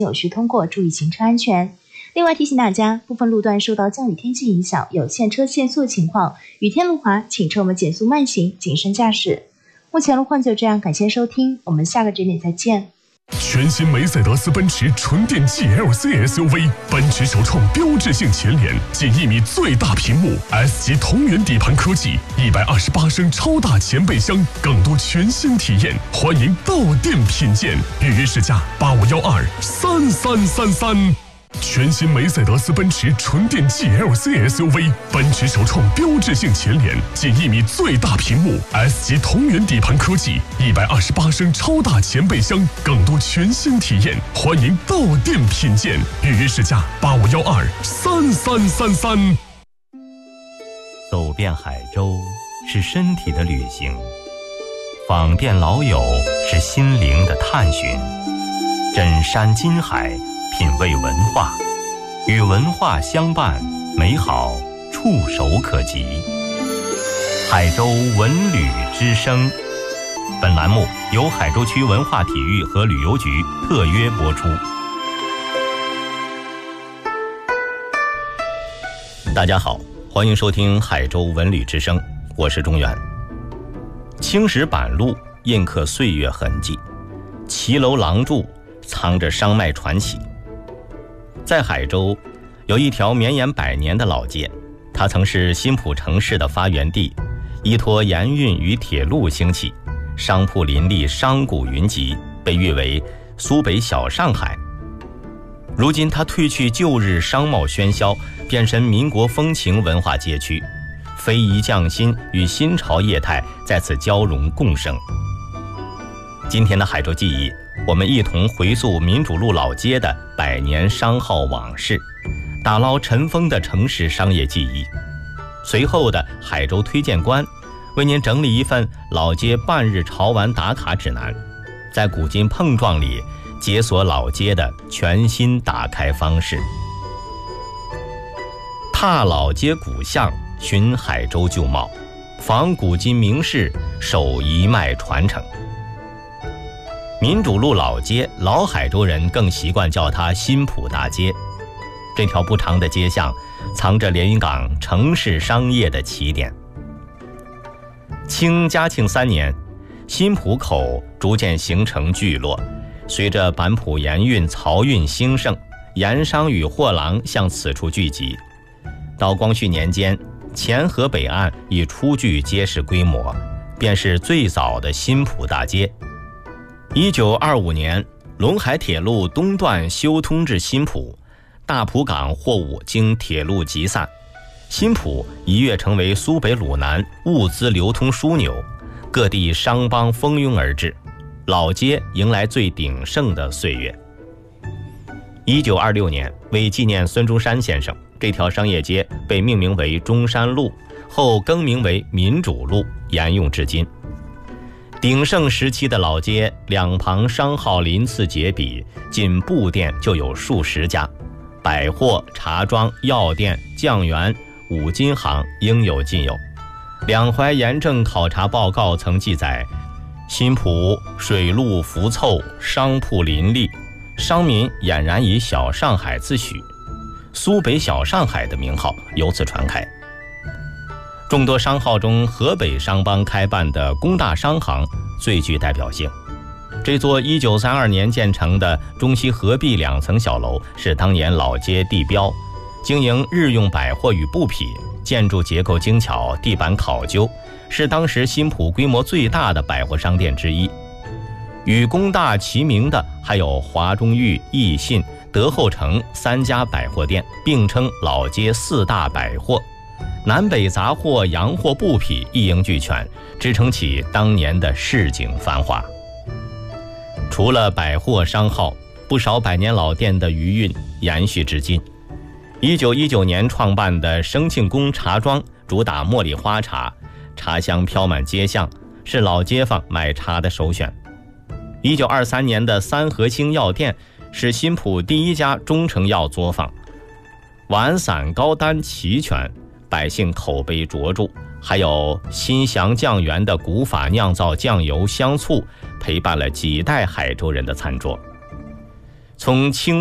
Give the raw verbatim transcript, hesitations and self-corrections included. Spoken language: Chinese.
有序通过，注意行车安全。另外提醒大家，部分路段受到降雨天气影响，有限车限速情况，雨天路滑，请车们减速慢行，谨慎驾驶。目前路况就这样，感谢收听，我们下个节点再见。 全新梅赛德斯奔驰纯电 G L C S U V， 奔驰首创标志性前脸，近一米最大屏幕 ，S 级同源底盘科技，一百二十八升超大前备箱，更多全新体验，欢迎到店品鉴。预约试驾八五幺二三三三三。全新梅赛德斯奔驰纯电 G L C S U V， 奔驰首创标志性前脸，近一米最大屏幕 ，S 级同源底盘科技，一百二十八升超大前备箱，更多全新体验，欢迎到店品鉴。预约试驾八五幺二三三三三。 走遍海州是身体的旅行，访遍老友是心灵的探寻，枕山金海，品味文化，与文化相伴，美好触手可及。海州文旅之声，本栏目由海州区文化体育和旅游局特约播出。大家好，欢迎收听海州文旅之声，我是钟原。青石板路印刻岁月痕迹，骑楼廊柱藏着商脉传奇。在海州有一条绵延百年的老街，它曾是新浦城市的发源地，依托盐运与铁路兴起，商铺林立，商贾云集，被誉为苏北小上海。如今它褪去旧日商贸喧嚣，变身民国风情文化街区，非遗匠心与新潮业态在此交融共生。今天的海州记忆，我们一同回溯民主路老街的百年商号往事，打捞尘封的城市商业记忆。随后的海州推荐官为您整理一份老街半日潮玩打卡指南，在古今碰撞里解锁老街的全新打开方式。踏老街古巷，寻海州旧貌，访古今名士，守一脉传承。民主路老街，老海州人更习惯叫它新浦大街。这条不长的街巷藏着连云港城市商业的起点。清嘉庆三年，新浦口逐渐形成聚落，随着板浦盐运、漕运兴盛，盐商与货郎向此处聚集。到光绪年间，前河北岸已初具街市规模，便是最早的新浦大街。一九二五年，陇海铁路东段修通至新浦，大浦港货物经铁路集散，新浦一跃成为苏北鲁南物资流通枢纽，各地商帮蜂拥而至，老街迎来最鼎盛的岁月。一九二六年，为纪念孙中山先生，这条商业街被命名为中山路，后更名为民主路，沿用至今。鼎盛时期的老街，两旁商号鳞次栉比，仅布店就有数十家，百货、茶庄、药店、酱园、五金行应有尽有。两淮盐政考察报告曾记载，新浦水陆浮凑，商铺林立，商民俨然以小上海自诩，苏北小上海的名号由此传开。众多商号中，河北商帮开办的工大商行最具代表性。这座一九三二年建成的中西合璧两层小楼是当年老街地标，经营日用百货与布匹，建筑结构精巧，地板考究，是当时新浦规模最大的百货商店之一。与工大齐名的还有华中裕、益信、德厚城三家百货店，并称老街四大百货。南北杂货、洋货、布匹一应俱全，支撑起当年的市井繁华。除了百货商号，不少百年老店的余韵延续至今。一九一九年创办的生庆宫茶庄，主打茉莉花茶，茶香飘满街巷，是老街坊买茶的首选。一九二三年的三和兴药店是新浦第一家中成药作坊，丸散高单齐全，百姓口碑卓著，还有新祥酱园的古法酿造酱油香醋，陪伴了几代海州人的餐桌。 从清